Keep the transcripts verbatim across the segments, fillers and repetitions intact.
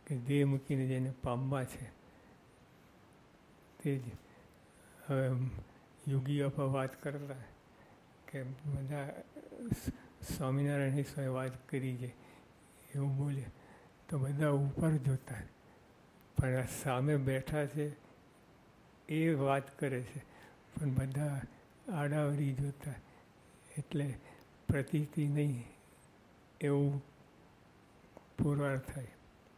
કે દેહ મૂકીને જેને પામવા છે તે જ. હવે યોગીઓ પર વાત કરતા કે બધા સ્વામિનારાયણ સ્વામી વાત કરી છે એવું બોલે તો બધા ઉપર જોતા, પણ આ સામે બેઠા છે એ વાત કરે છે પણ બધા આડાવરી જોતા, એટલે પ્રતીતિ નહીં એવું પુરવાર થાય.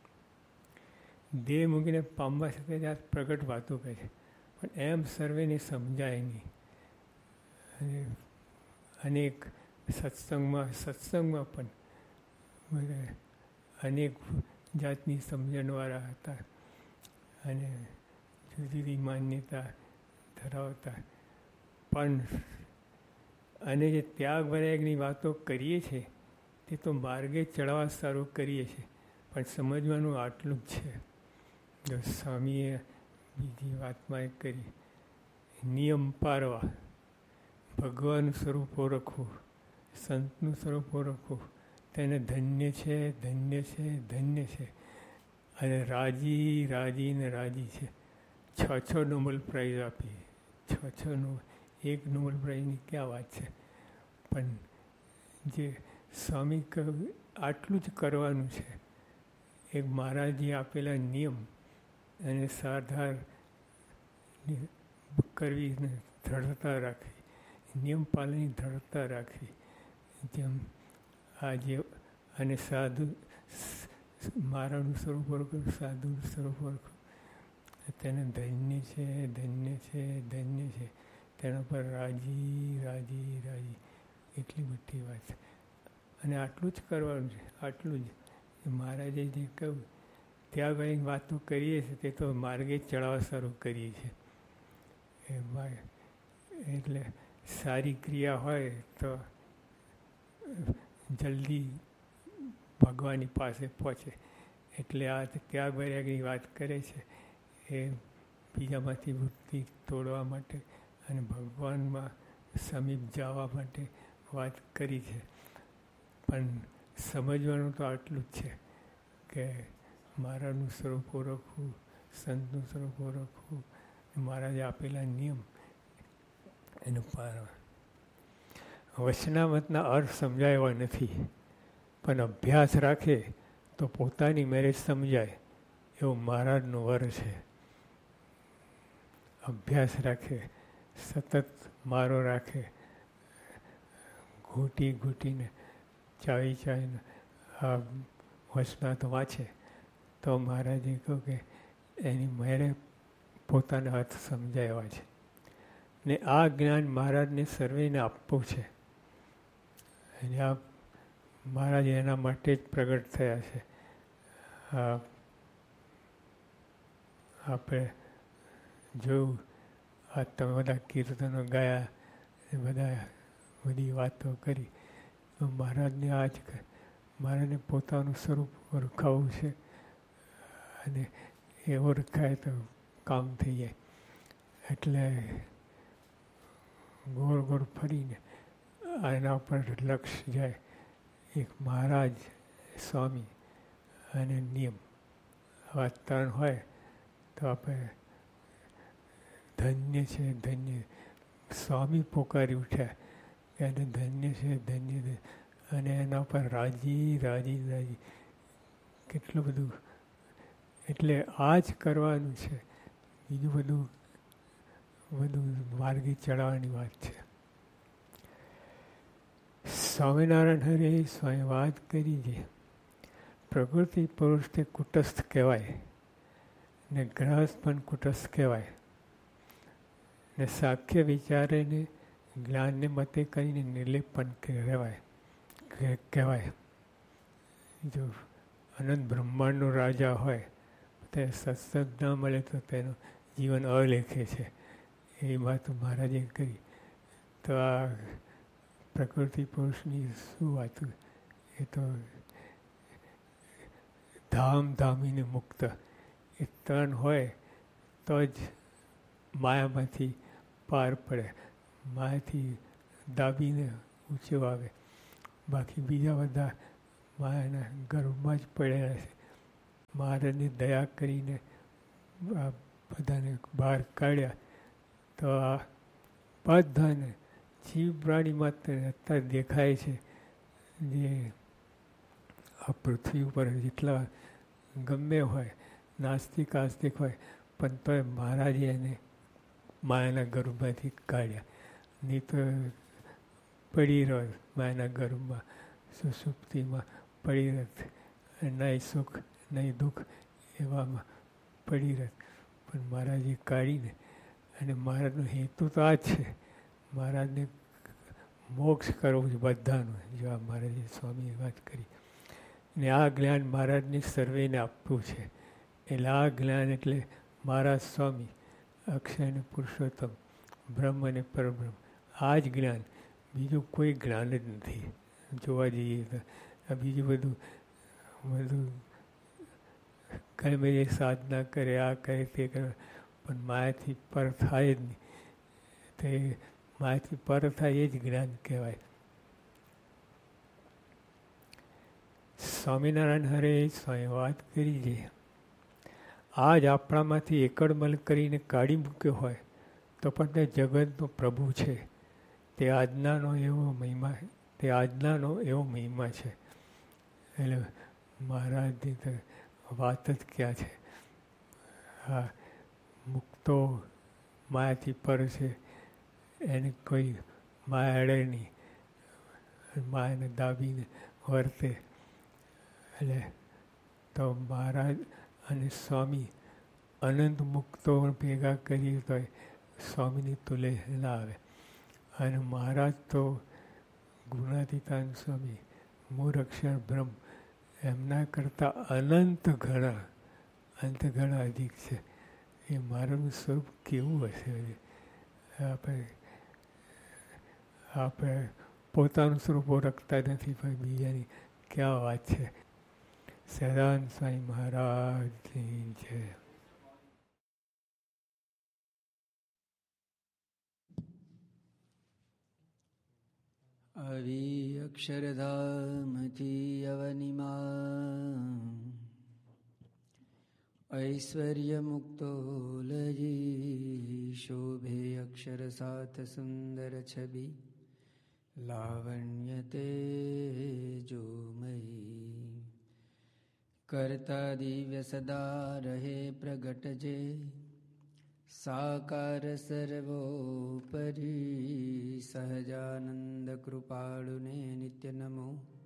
દેહ મૂકીને પામવા શકે છે આ પ્રગટ વાતો કહે છે, પણ એમ સર્વેને સમજાય નહીં. અને અનેક સત્સંગમાં સત્સંગમાં પણ બધા અનેક જાતની સમજણવાળા હતા અને જુદી જુદી માન્યતા ધરાવતા, પણ અને જે ત્યાગ વૈરાગની વાતો કરીએ છીએ તે તો માર્ગે ચડવા સારું કરીએ છીએ, પણ સમજવાનું આટલું જ છે. જો સ્વામીએ બીજી વાતમાં એ કરી, નિયમ પારવા, ભગવાનનું સ્વરૂપ ઓળખવું, સંતનું સ્વરૂપ ઓળખવું, તેને ધન્ય છે, ધન્ય છે, ધન્ય છે, અને રાજી રાજી ને રાજી છે. છ છ નોબલ પ્રાઇઝ આપી, છ છ નો એક નોબલ પ્રાઇઝની ક્યાં વાત છે, પણ જે સ્વામી કહ્યું આટલું જ કરવાનું છે. એક મહારાજે આપેલા નિયમ અને સાધાર કરવી, દ્રઢતા રાખવી, નિયમ પાલનની દ્રઢતા રાખવી, જેમ આજે અને સાધુ મારાનું સ્વરૂપ ઓળખું, સાધુનું સ્વરૂપ ઓળખું, તેને ધન્ય છે, ધન્ય છે, ધન્ય છે, તેના પર રાજી રાજી રાજી, એટલી બધી વાત છે. અને આટલું જ કરવાનું છે, આટલું જ. મહારાજે જે કહ્યું ત્યાં આગળ વાતો કરીએ છીએ તે તો માર્ગે ચડાવવા સારું કરીએ છીએ. એટલે સારી ક્રિયા હોય તો જલ્દી ભગવાનની પાસે પહોંચે. એટલે આ ત્યાગ વૈરાગની વાત કરે છે એ બીજામાંથી વૃત્તિ તોડવા માટે અને ભગવાનમાં સમીપ જવા માટે વાત કરી છે. પણ સમજવાનું તો આટલું જ છે કે મારાનું સ્વરૂપ ઓળખવું, સંતનું સ્વરૂપ ઓળખવું, મહારાજે આપેલા નિયમ એનું પાલન. વચનામતના અર્થ સમજાય નથી, પણ અભ્યાસ રાખે તો પોતાની મેરેજ સમજાય એવું મહારાજનું વર છે. અભ્યાસ રાખે, સતત મારો રાખે, ઘૂંટી ઘૂંટીને ચાવી ચાવીને આ વચનાથ વાંચે તો મહારાજે કહ્યું કે એની મેરે પોતાના અર્થ સમજાવ્યા છે. ને આ જ્ઞાન મહારાજને સર્વેને આપવું છે. અને આ મહારાજ એના માટે જ પ્રગટ થયા છે. આ આપણે જોયું, આ તમે બધા કીર્તનો ગાયા, એ બધા બધી વાતો કરી, તો મહારાજને આ જ મહારાજને પોતાનું સ્વરૂપ ઓળખાવવું છે. અને એ ઓળખાય તો કામ થઈ જાય. એટલે ગોળ ગોળ ફરીને એના પર લક્ષ જાય. એક મહારાજ, સ્વામી અને નિયમ, આવા ત્રણ હોય તો આપણે ધન્ય છે, ધન્ય. સ્વામી પોકારી ઉઠ્યા કે એને ધન્ય છે, ધન્ય છે, અને એના પર રાજી રાજી રાજી, કેટલું બધું. એટલે આ જ કરવાનું છે, બીજું બધું બધું માર્ગે ચડાવવાની વાત છે. સ્વામિનારાયણ હરે સ્વામી વાત કરી છે, પ્રકૃતિ પુરુષ તે કુટસ્થ કહેવાય ને ગ્રહસ્થ પણ કુટસ્થ કહેવાય. ને સાખ્ય વિચારેને જ્ઞાનને મતે કરીને નિર્લેપ પણ કહેવાય કહેવાય. જો અનંત બ્રહ્માંડનો રાજા હોય તે સત્સંગ ના મળે તો તેનું જીવન અલેખે છે. એ વાત મહારાજે કરી. તો આ પ્રકૃતિ પુરુષની શું વાત, એ તો ધામ ધામીને મુક્ત, એ ત્રણ હોય તો જ માયામાંથી પાર પડે, માયાથી દાબીને ઊંચો આવે. બાકી બીજા બધા માયાના ગર્ભમાં જ પડેલા છે. મહારાજની દયા કરીને આ બધાને બહાર કાઢ્યા. તો આ બધાને જીવ પ્રાણી માત્ર અત્યારે દેખાય છે, જે આ પૃથ્વી ઉપર જેટલા ગમે હોય, નાસ્તિક આસ્તિક હોય, પણ તોય મહારાજે એને માયાના ગર્ભમાંથી કાઢ્યા. નહીં તો પડી રહ્યો માયાના ગર્ભમાં, સુષુપ્તિમાં પડી રહેત, નહીં સુખ નહીં દુઃખ એવામાં પડી રહેત. પણ મહારાજે કાઢીને, અને મહારાજનો હેતુ તો આ જ છે, મહારાજને મોક્ષ કરવું છે બધાનું, જો આ મહારાજે સ્વામીએ વાત કરી. ને આ જ્ઞાન મહારાજને સર્વેને આપવું છે. એટલે આ જ્ઞાન એટલે મહારાજ સ્વામી અક્ષય અને પુરુષોત્તમ, બ્રહ્મ અને પરબ્રહ્મ, આ જ જ્ઞાન, બીજું કોઈ જ્ઞાન જ નથી જોવા જઈએ તો. આ બીજું બધું બધું ગમે એ સાધના કરે, આ કરે તે કરે, પણ માયાથી પર થાય જ નહીં. તે માયાથી પર થાય એ જ જ્ઞાન કહેવાય. સ્વામિનારાયણ હરે સ્વામી વાત કરી છે, આ જ આપણામાંથી એકડમલ કરીને કાઢી મૂક્યો હોય તો પણ તે જગતનો પ્રભુ છે. તે આજ્ઞાનો એવો મહિમા, તે આજ્ઞાનો એવો મહિમા છે. એટલે મહારાજની તો વાત જ ક્યાં છે. હા, મુક્તો માયાથી પર છે, એને કોઈ માયા અડે નહીં, માયાને દાબીને વર્તે. એટલે તો મહારાજ અને સ્વામી અનંત મુક્તો ભેગા કરીએ તો સ્વામીની તુલે ના આવે. અને મહારાજ તો ગુણાતીતાન સ્વામી, મૂળ અક્ષર બ્રહ્મ, એમના કરતાં અનંત ઘણા અંત ઘણા અધિક છે. એ મારાનું સ્વરૂપ કેવું હશે? આપણે આપણે પોતાનું સ્વરૂપ ઓળખતા નથી, પણ બીજાની ક્યાં વાત છે. સદાનંદ સ્વામી મહારાજની જય. આવી અક્ષરધામથી અવનિમાં ઐશ્વર્ય મુક્તો લજી શોભે અક્ષર સાત સુંદર છબી લાવણ્ય તેજોમયી કરતા દિવ્ય સદા રહે પ્રગટ જે સાકાર સર્વોપરી સહજાનંદ કૃપાળુને નિત્ય નમો.